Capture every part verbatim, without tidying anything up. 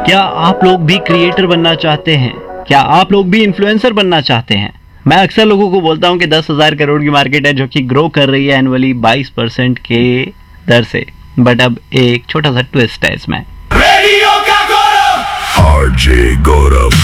क्या आप लोग भी क्रिएटर बनना चाहते हैं? क्या आप लोग भी इन्फ्लुएंसर बनना चाहते हैं? मैं अक्सर लोगों को बोलता हूं कि दस हजार करोड़ की मार्केट है जो कि ग्रो कर रही है एनुअली बाईस परसेंट के दर से। बट अब एक छोटा सा ट्विस्ट है इसमें। रेडियो का गौरव आरजे गौरव।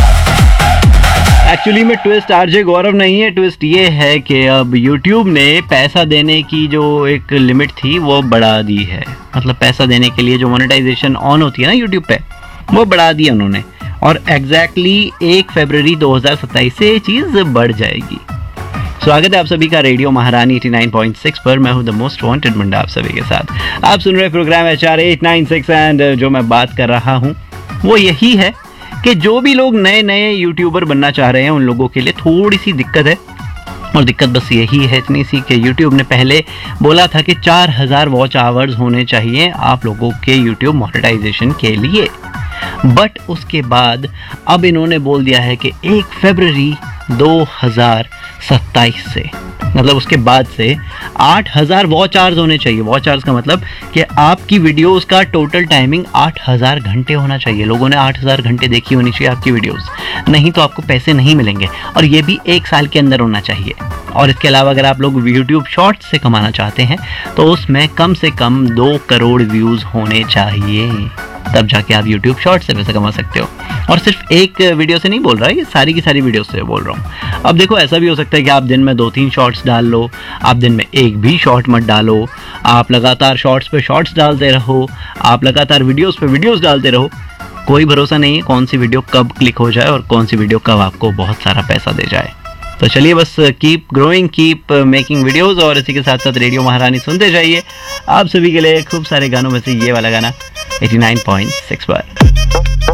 एक्चुअली में ट्विस्ट आरजे गौरव नहीं है, ट्विस्ट ये है कि अब यूट्यूब ने पैसा देने की जो एक लिमिट थी वो बढ़ा दी है। मतलब पैसा देने के लिए जो मोनेटाइजेशन ऑन होती है ना यूट्यूब पे, वो बढ़ा दी उन्होंने। और एग्जैक्टली एक फरवरी दो हज़ार सत्ताईस से ये चीज़ बढ़ जाएगी। स्वागत है आप सभी का रेडियो महारानी नवासी पॉइंट छह पर। मैं हूं द मोस्ट वांटेड मुंडा आप सभी के साथ। आप सुन रहे programme H R eight nine six and जो मैं बात कर रहा हूं वो यही है कि जो भी लोग नए नए यूट्यूबर बनना चाह रहे हैं उन लोगों के लिए थोड़ी सी दिक्कत है। और दिक्कत बस यही है इतनी सी कि यूट्यूब ने पहले बोला था कि चार हज़ार वॉच आवर्स होने चाहिए आप लोगों के यूट्यूब मोनेटाइजेशन के लिए। बट उसके बाद अब इन्होंने बोल दिया है कि एक फरवरी दो हज़ार सत्ताईस से, मतलब उसके बाद से आठ हज़ार वॉच आवर्स होने चाहिए। वॉच आवर्स का मतलब कि आपकी वीडियोस का टोटल टाइमिंग आठ हज़ार घंटे होना चाहिए। लोगों ने आठ हज़ार घंटे देखी होनी चाहिए आपकी वीडियोस, नहीं तो आपको पैसे नहीं मिलेंगे। और ये भी एक साल के अंदर होना चाहिए। और इसके अलावा अगर आप लोग यूट्यूब शॉर्ट्स से कमाना चाहते हैं तो उसमें कम से कम दो करोड़ व्यूज़ होने चाहिए, तब जाके आप यूट्यूब शॉर्ट्स से पैसा कमा सकते हो। और सिर्फ एक वीडियो से नहीं बोल रहा है, ये सारी की सारी वीडियो से बोल रहा हूँ। अब देखो ऐसा भी हो सकता है कि आप दिन में दो तीन शॉर्ट्स डाल लो, आप दिन में एक भी शॉर्ट मत डालो, आप लगातार शॉर्ट्स पे शॉर्ट्स डालते रहो, आप लगातार वीडियोस पे वीडियोस डालते रहो। कोई भरोसा नहीं है कौन सी वीडियो कब क्लिक हो जाए और कौन सी वीडियो कब आपको बहुत सारा पैसा दे जाए। तो चलिए बस keep growing, keep making videos और इसी के साथ साथ रेडियो महारानी सुनते जाइए। आप सभी के लिए खूब सारे गानों में से ये वाला गाना नवासी पॉइंट छह पर।